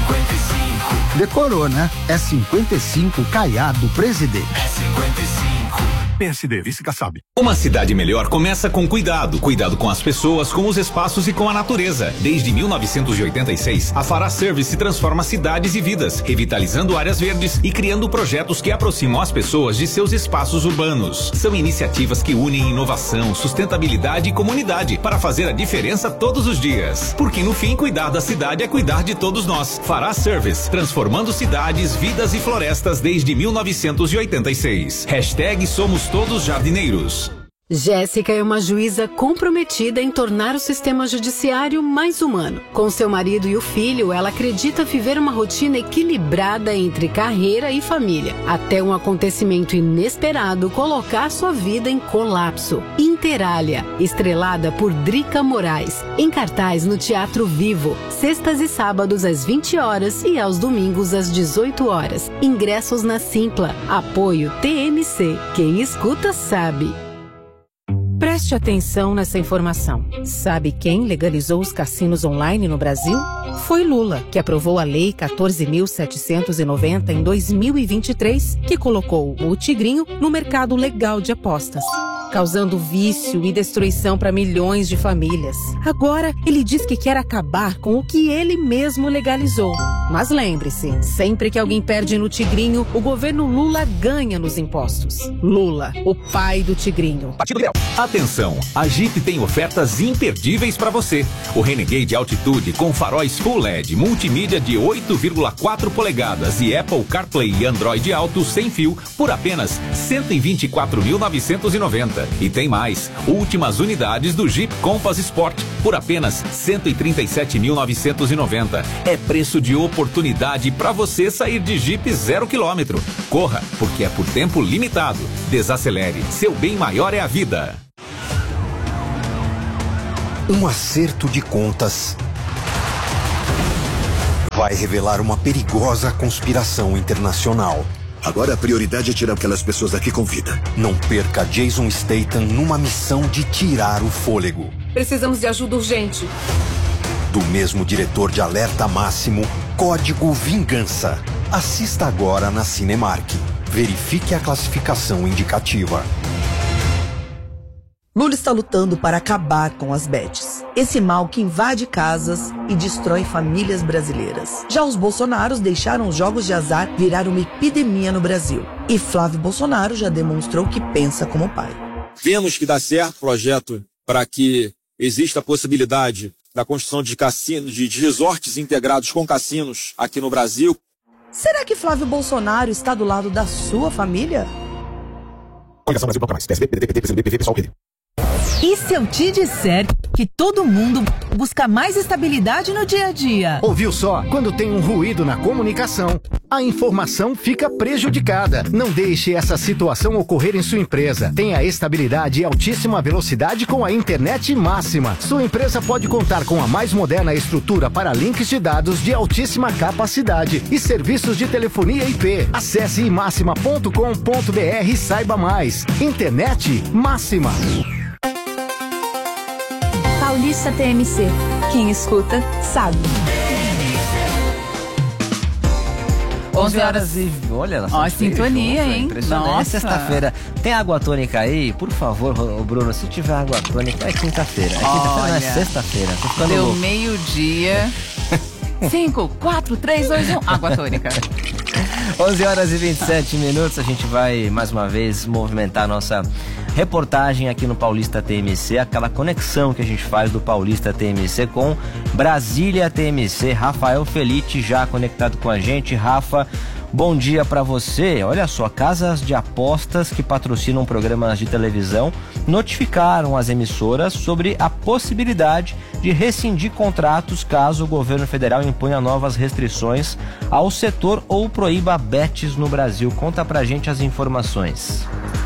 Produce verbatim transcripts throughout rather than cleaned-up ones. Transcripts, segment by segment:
cinquenta e cinco. Decorou, né? É cinquenta e cinco Caiado Presidente. É cinquenta e cinco. P S D, vice Kassab. Uma cidade melhor começa com cuidado. Cuidado com as pessoas, com os espaços e com a natureza. Desde mil novecentos e oitenta e seis, a Fará Service transforma cidades e vidas, revitalizando áreas verdes e criando projetos que aproximam as pessoas de seus espaços urbanos. São iniciativas que unem inovação, sustentabilidade e comunidade para fazer a diferença todos os dias. Porque no fim, cuidar da cidade é cuidar de todos nós. Fará Service, transformando cidades, vidas e florestas desde mil novecentos e oitenta e seis. Hashtag Somos Todos Jardineiros. Jéssica é uma juíza comprometida em tornar o sistema judiciário mais humano. Com seu marido e o filho, ela acredita viver uma rotina equilibrada entre carreira e família, até um acontecimento inesperado colocar sua vida em colapso. Interália, estrelada por Drica Moraes, em cartaz no Teatro Vivo, sextas e sábados às vinte horas e aos domingos às dezoito horas. Ingressos na Simpla. Apoio T M C. Quem escuta sabe. Preste atenção nessa informação. Sabe quem legalizou os cassinos online no Brasil? Foi Lula, que aprovou a Lei quatorze mil setecentos e noventa em dois mil e vinte e três, que colocou o Tigrinho no mercado legal de apostas, causando vício e destruição para milhões de famílias. Agora, ele diz que quer acabar com o que ele mesmo legalizou. Mas lembre-se, sempre que alguém perde no Tigrinho, o governo Lula ganha nos impostos. Lula, o pai do Tigrinho. Partido Liberal. Atenção, a Jeep tem ofertas imperdíveis para você. O Renegade Altitude com faróis Full L E D, multimídia de oito vírgula quatro polegadas e Apple CarPlay e Android Auto sem fio por apenas cento e vinte e quatro mil novecentos e noventa. E tem mais, últimas unidades do Jeep Compass Sport por apenas cento e trinta e sete mil novecentos e noventa. É preço de oportunidade para você sair de Jeep zero quilômetro. Corra, porque é por tempo limitado. Desacelere, seu bem maior é a vida. Um acerto de contas vai revelar uma perigosa conspiração internacional. Agora a prioridade é tirar aquelas pessoas daqui com vida. Não perca Jason Statham numa missão de tirar o fôlego. Precisamos de ajuda urgente. Do mesmo diretor de Alerta Máximo, Código Vingança. Assista agora na Cinemark. Verifique a classificação indicativa. Lula está lutando para acabar com as bets, esse mal que invade casas e destrói famílias brasileiras. Já os bolsonaros deixaram os jogos de azar virar uma epidemia no Brasil. E Flávio Bolsonaro já demonstrou que pensa como pai. Vemos que dá certo o projeto para que exista a possibilidade da construção de cassinos, de resorts integrados com cassinos aqui no Brasil. Será que Flávio Bolsonaro está do lado da sua família? Coligação Brasil Bloco Mais, P S D, P D T, P C B, P V, Pessoal, P D. E se eu te disser que todo mundo busca mais estabilidade no dia a dia? Ouviu só? Quando tem um ruído na comunicação, a informação fica prejudicada. Não deixe essa situação ocorrer em sua empresa. Tenha estabilidade e altíssima velocidade com a internet máxima. Sua empresa pode contar com a mais moderna estrutura para links de dados de altíssima capacidade e serviços de telefonia I P. Acesse imáxima ponto com ponto br e saiba mais. Internet máxima. Paulista T M C. Quem escuta, sabe. onze horas e... Olha, ela Ó, sintonia, hein? Impressionante. Nossa. É sexta-feira. Tem água tônica aí? Por favor, Bruno, se tiver água tônica, é quinta-feira. É quinta-feira, não é sexta-feira. Tô ficando Deu louco. meio-dia. cinco, quatro, três, dois, um. Água tônica. onze horas e vinte e sete minutos. A gente vai, mais uma vez, movimentar a nossa reportagem aqui no Paulista T M C. Aquela conexão que a gente faz do Paulista T M C com Brasília T M C. Rafael Felite já conectado com a gente. Rafa, bom dia pra você. Olha só, casas de apostas que patrocinam programas de televisão notificaram as emissoras sobre a possibilidade de rescindir contratos caso o governo federal imponha novas restrições ao setor ou proíba bets no Brasil. Conta pra gente as informações.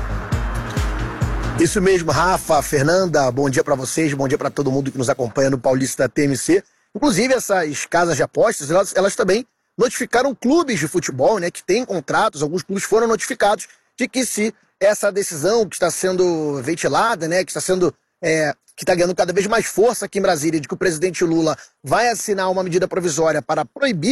Isso mesmo, Rafa, Fernanda, bom dia para vocês, bom dia para todo mundo que nos acompanha no Paulista T M C. Inclusive, essas casas de apostas, elas, elas também notificaram clubes de futebol, né, que têm contratos. Alguns clubes foram notificados de que se essa decisão que está sendo ventilada, né, que está sendo, é, que está ganhando cada vez mais força aqui em Brasília, de que o presidente Lula vai assinar uma medida provisória para proibir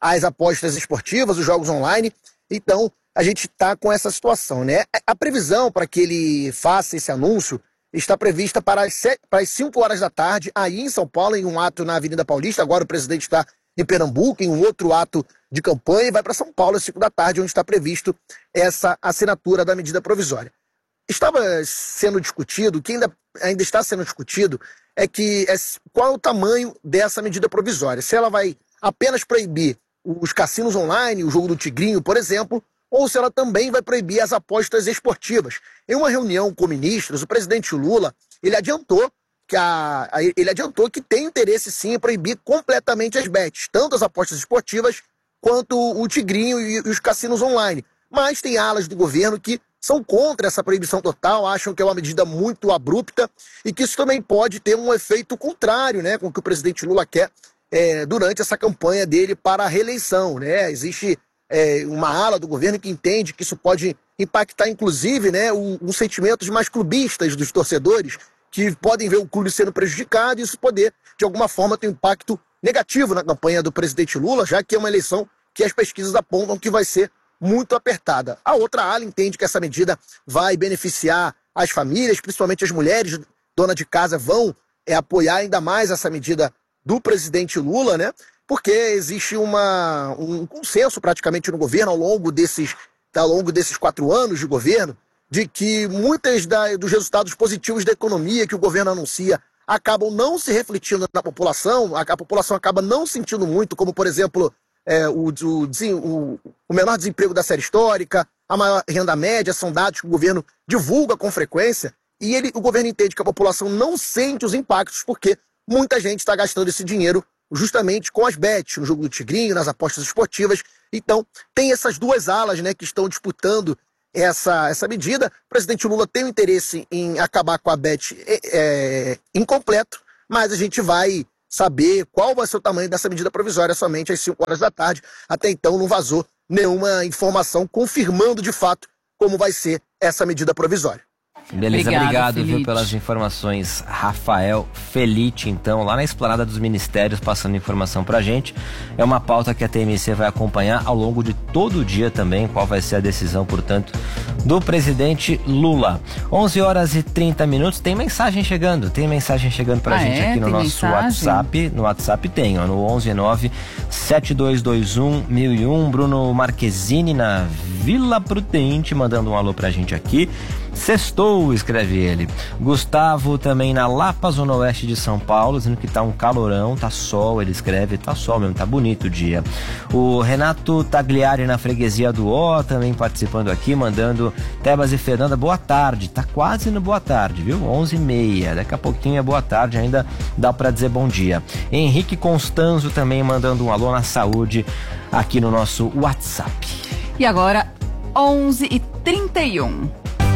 as apostas esportivas, os jogos online. Então, a gente está com essa situação, né? A previsão para que ele faça esse anúncio está prevista para as, sete, para as cinco horas da tarde, aí em São Paulo, em um ato na Avenida Paulista. Agora o presidente está em Pernambuco, em um outro ato de campanha, e vai para São Paulo às cinco da tarde, onde está previsto essa assinatura da medida provisória. Estava sendo discutido, que ainda, ainda está sendo discutido, é que é, qual é o tamanho dessa medida provisória. Se ela vai apenas proibir os cassinos online, o jogo do Tigrinho, por exemplo, ou se ela também vai proibir as apostas esportivas. Em uma reunião com ministros, o presidente Lula, ele adiantou que, a, a, ele adiantou que tem interesse sim em proibir completamente as bets, tanto as apostas esportivas quanto o Tigrinho e, e os cassinos online. Mas tem alas do governo que são contra essa proibição total, acham que é uma medida muito abrupta e que isso também pode ter um efeito contrário, né, com o que o presidente Lula quer é, durante essa campanha dele para a reeleição, né? Existe é, uma ala do governo que entende que isso pode impactar, inclusive, né, os sentimentos mais clubistas dos torcedores, que podem ver o clube sendo prejudicado e isso poder, de alguma forma, ter um impacto negativo na campanha do presidente Lula, já que é uma eleição que as pesquisas apontam que vai ser muito apertada. A outra ala entende que essa medida vai beneficiar as famílias, principalmente as mulheres donas de casa vão é, apoiar ainda mais essa medida do presidente Lula, né? Porque existe uma, um consenso praticamente no governo ao longo desses, ao longo desses quatro anos de governo, de que muitos dos resultados positivos da economia que o governo anuncia acabam não se refletindo na população, a, a população acaba não sentindo muito, como, por exemplo, é, o, o, o, o menor desemprego da série histórica, a maior renda média, são dados que o governo divulga com frequência, e ele, o governo entende que a população não sente os impactos, porque muita gente está gastando esse dinheiro justamente com as bets, no jogo do Tigrinho, nas apostas esportivas. Então, tem essas duas alas, né, que estão disputando essa, essa medida. O presidente Lula tem o interesse em acabar com a bet é, é, incompleto, mas a gente vai saber qual vai ser o tamanho dessa medida provisória somente às cinco horas da tarde. Até então não vazou nenhuma informação confirmando de fato como vai ser essa medida provisória. Beleza, Obrigada, obrigado, Felite. viu, pelas informações, Rafael Felite, então, lá na Esplanada dos Ministérios, passando informação pra gente. É uma pauta que a T M C vai acompanhar ao longo de todo o dia também, qual vai ser a decisão, portanto, do presidente Lula. onze horas e trinta minutos, tem mensagem chegando, tem mensagem chegando pra ah, gente é? aqui no tem nosso mensagem? WhatsApp, no WhatsApp tem, ó, no onze nove sete dois dois um mil e um, Bruno Marquezine na Vila Prudente, mandando um alô pra gente aqui. Sextou, escreve ele. Gustavo também na Lapa, Zona Oeste de São Paulo, dizendo que tá um calorão, tá sol, ele escreve, tá sol mesmo, tá bonito o dia. O Renato Tagliari na Freguesia do Ó, também participando aqui, mandando Tebas e Fernanda, boa tarde, tá quase no boa tarde, viu? onze e meia, daqui a pouquinho é boa tarde, ainda dá pra dizer bom dia. Henrique Constanzo também mandando um alô na saúde aqui no nosso WhatsApp. E agora, onze e trinta e um.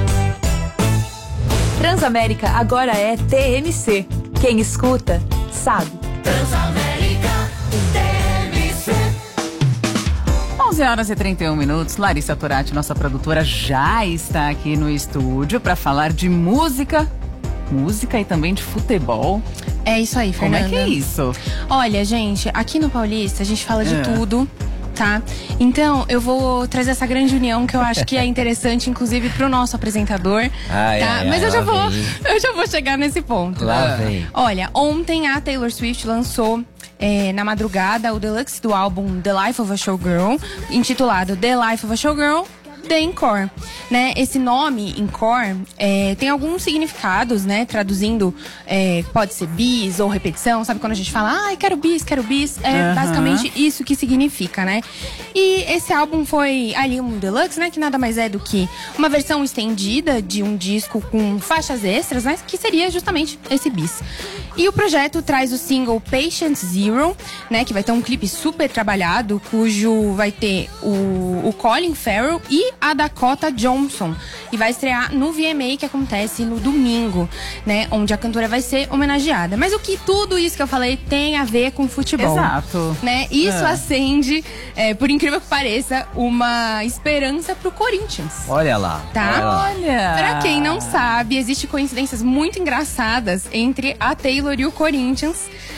Transamérica agora é T M C. Quem escuta, sabe. Transamérica T M C. onze horas e trinta e um minutos. Larissa Turati, nossa produtora, já está aqui no estúdio para falar de música, música e também de futebol. É isso aí, Fernanda. Como é que é isso? Olha, gente, aqui no Paulista a gente fala de É. tudo. Tá? Então, eu vou trazer essa grande união que eu acho que é interessante, inclusive, pro nosso apresentador. Ai, tá? ai, Mas ai, eu já lá vou, vem. eu já vou chegar nesse ponto. Lá vem. Olha, ontem a Taylor Swift lançou é, na madrugada o deluxe do álbum The Life of a Showgirl, intitulado The Life of a Showgirl, The Encore, né? Esse nome, Encore, é, tem alguns significados, né? Traduzindo, é, pode ser bis ou repetição, sabe quando a gente fala, ai, quero bis, quero bis, é Aham. basicamente isso que significa, né? E esse álbum foi ali um deluxe, né? Que nada mais é do que uma versão estendida de um disco com faixas extras, né? Que seria justamente esse bis. E o projeto traz o single Patient Zero, né? Que vai ter um clipe super trabalhado, cujo vai ter o, o Colin Farrell e a Dakota Johnson. E vai estrear no V M A, que acontece no domingo, né? Onde a cantora vai ser homenageada. Mas o que tudo isso que eu falei tem a ver com futebol? Exato. Né? Isso É. acende, é, por incrível que pareça, uma esperança pro Corinthians. Olha lá. Tá? Olha lá. Olha. Pra quem não sabe, existem coincidências muito engraçadas entre a Taylor e o Corinthians.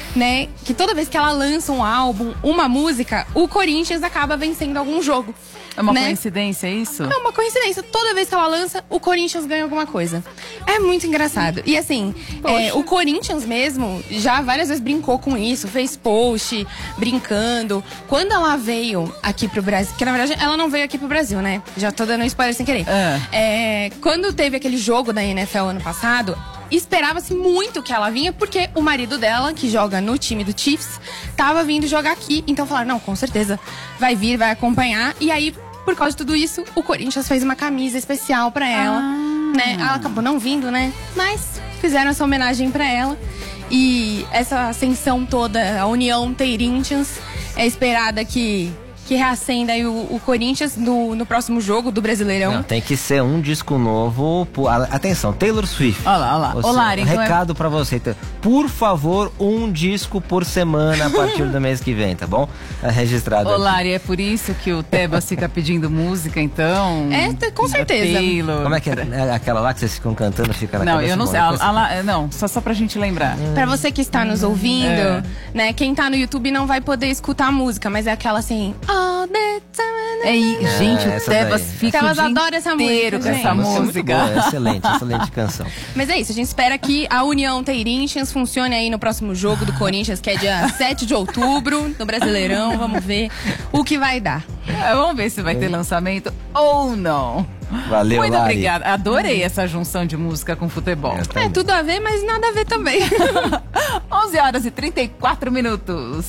né, que toda vez que ela lança um álbum, uma música, o Corinthians acaba vencendo algum jogo. É uma né? coincidência isso? É uma coincidência. Toda vez que ela lança, o Corinthians ganha alguma coisa. É muito engraçado. E assim, é, o Corinthians mesmo já várias vezes brincou com isso, fez post brincando. Quando ela veio aqui pro Brasil, que na verdade ela não veio aqui pro Brasil, né? Já tô dando um spoiler sem querer. É. É, quando teve aquele jogo da N F L ano passado, esperava-se muito que ela vinha, porque o marido dela, que joga no time do Chiefs, tava vindo jogar aqui. Então falaram, não, com certeza vai vir, vai acompanhar. E aí, por causa de tudo isso, o Corinthians fez uma camisa especial pra ela, ah. né? Ela acabou não vindo, né? Mas fizeram essa homenagem pra ela. E essa ascensão toda, a união Corinthians, é esperada que... que reacenda aí o, o Corinthians no, no próximo jogo do Brasileirão. Não, tem que ser um disco novo. Por, atenção, Taylor Swift. Olha lá, olha lá. Você, Ô, Lari, então recado é... pra você. Por favor, um disco por semana a partir do mês que vem, tá bom? É registrado. Ô, aqui. Lari, é por isso que o Tebas fica pedindo música, então? É, com certeza. Taylor. Como é que é? É aquela lá que vocês ficam cantando, fica na Não, cabeça? eu não sei. A, a, a, não, só, só pra gente lembrar. Hum. Pra você que está nos ouvindo, é. né? Quem tá no YouTube não vai poder escutar a música, mas é aquela assim... All the time. É, gente, é, o Tebas daí. fica Tebas o dia adora essa inteiro música, com essa gente. música. Boa, excelente, excelente canção. Mas é isso, a gente espera que a União Corinthians funcione aí no próximo jogo do Corinthians, que é dia sete de outubro, no Brasileirão. Vamos ver o que vai dar. É, vamos ver se vai ter lançamento ou não. Valeu, Muito Lari. obrigada. Adorei essa junção de música com futebol. É, tudo a ver, mas nada a ver também. onze horas e trinta e quatro minutos.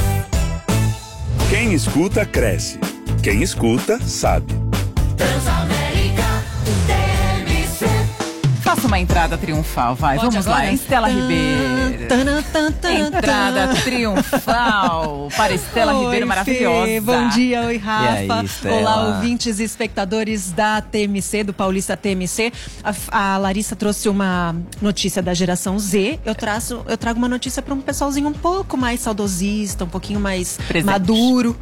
Quem escuta, cresce. Quem escuta, sabe. Transamérica T M C. Faça uma entrada triunfal, vai. Pode Vamos agora? lá, Estela Ribeiro. Tan, tan, tan, Entrada tan. triunfal para Estela Oi, Ribeiro, maravilhosa. Fê, bom dia, oi Rafa. E aí, Estela? Olá, ouvintes e espectadores da T M C, do Paulista T M C. A, a Larissa trouxe uma notícia da geração Z. Eu, traço, eu trago uma notícia para um pessoalzinho um pouco mais saudosista, um pouquinho mais Presente. maduro.